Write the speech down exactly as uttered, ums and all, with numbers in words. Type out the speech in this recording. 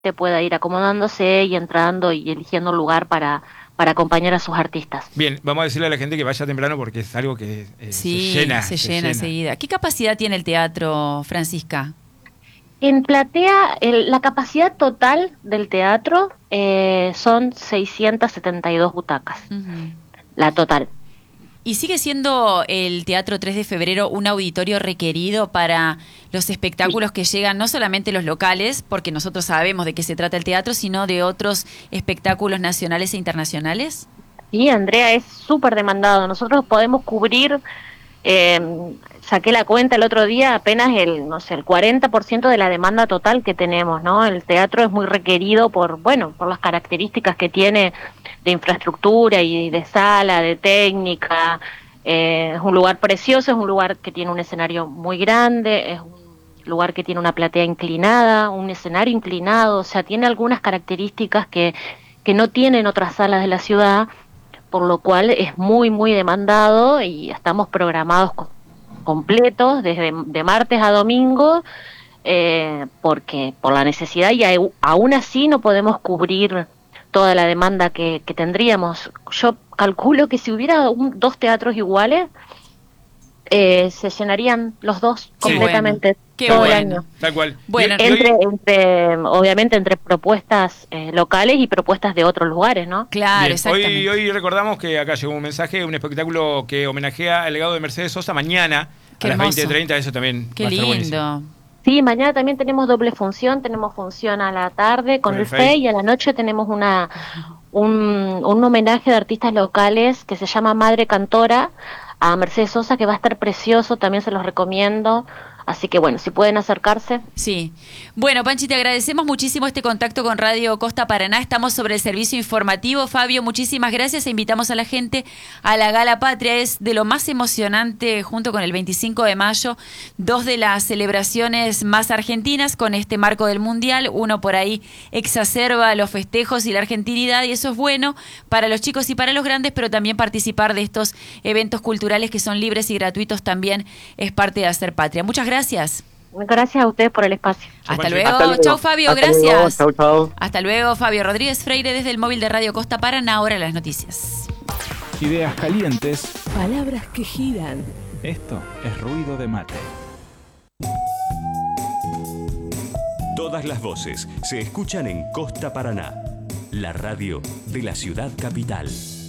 gente pueda ir acomodándose y entrando y eligiendo un lugar para, para acompañar a sus artistas. Bien, vamos a decirle a la gente que vaya temprano porque es algo que eh, Sí, se llena. se, se llena llena enseguida. ¿Qué capacidad tiene el teatro, Francisca? En Platea, el, la capacidad total del teatro eh, son seiscientas setenta y dos butacas, Uh-huh. la total. ¿Y sigue siendo el Teatro tres de Febrero un auditorio requerido para los espectáculos que llegan, no solamente los locales, porque nosotros sabemos de qué se trata el teatro, sino de otros espectáculos nacionales e internacionales? Sí, Andrea, es súper demandado. Nosotros podemos cubrir, eh, saqué la cuenta el otro día, apenas el, no sé, el cuarenta por ciento de la demanda total que tenemos, ¿no? El teatro es muy requerido por, bueno, por las características que tiene de infraestructura y de sala, de técnica. Eh, es un lugar precioso, es un lugar que tiene un escenario muy grande, es un lugar que tiene una platea inclinada, un escenario inclinado, o sea, tiene algunas características que, que no tienen otras salas de la ciudad, por lo cual es muy, muy demandado y estamos programados co- completos desde de martes a domingo, eh, porque por la necesidad y au- aún así no podemos cubrir toda la demanda que, que tendríamos. Yo calculo que si hubiera un, dos teatros iguales, eh, se llenarían los dos Qué completamente bueno, qué todo el bueno. año. Tal cual. Bueno, Y hoy- Entre, entre, obviamente entre propuestas eh, locales y propuestas de otros lugares, ¿no? Claro, Bien, exactamente. hoy, hoy recordamos que acá llegó un mensaje, un espectáculo que homenajea el legado de Mercedes Sosa mañana Qué a las hermoso. veinte treinta, eso también Qué va a estar buenísimo. lindo. Sí, mañana también tenemos doble función, tenemos función a la tarde con, Con el el F E F E I. y a la noche tenemos una un, un homenaje de artistas locales que se llama Madre Cantora a Mercedes Sosa, que va a estar precioso, también se los recomiendo. Así que bueno, si pueden acercarse. Sí. Bueno, Panchi, te agradecemos muchísimo este contacto con Radio Costa Paraná. Estamos sobre el servicio informativo. Fabio, muchísimas gracias e invitamos a la gente a la Gala Patria. Es de lo más emocionante, junto con el veinticinco de mayo, dos de las celebraciones más argentinas con este marco del Mundial. Uno por ahí exacerba los festejos y la argentinidad, y eso es bueno para los chicos y para los grandes, pero también participar de estos eventos culturales que son libres y gratuitos también es parte de hacer patria. Muchas gracias. Gracias. Gracias a ustedes por el espacio. Hasta Panchi. luego. Hasta luego. Chau, Fabio. Hasta Gracias. luego. Chau, chau. Hasta luego, Fabio Rodríguez Freire, desde el móvil de Radio Costa Paraná. Ahora las noticias. Ideas calientes. Palabras que giran. Esto es ruido de mate. Todas las voces se escuchan en Costa Paraná, la radio de la ciudad capital.